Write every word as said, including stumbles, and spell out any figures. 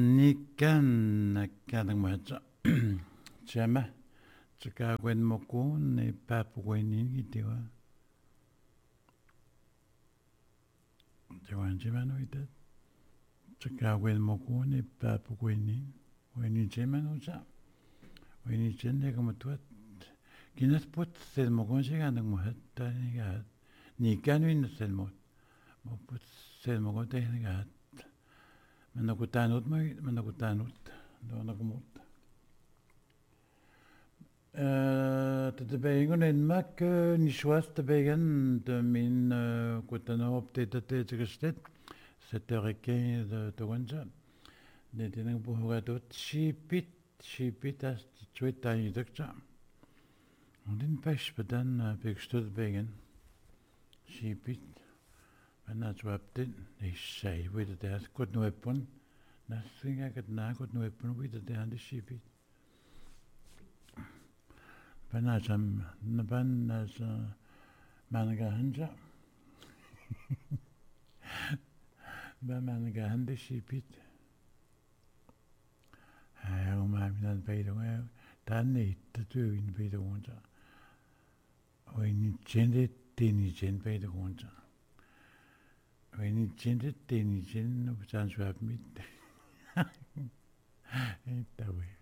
Nikan nakadangmacha chama chakagwen moko ne papugwenin gitiwa jawan chimano itat chakagwen moko ne papugwenin weni chimano cha weni chende kamatuat kinas pot sel moko chigandang mohat tani gat nikan win sel mot mo pot sel moko tani gat manakutanut mai manakutanut do nakumut tatabayin en mak nishwas tabayan de min kutana opteta te tsikastet sept heures quinze de Toganja de tinang buhugatot shipit shipit as chuita yidakcha din pesh badan pekstud bayan shipit Bana chwaptin ishay with the dad could no weapon nothing I could not could no weapon with the dad shipit Bana cham naban as managa hanja ba managa handa shipit ay o ma minan peido ay tani tatu in peido onja o in chende tini chen peido onja When you change it, then you change it.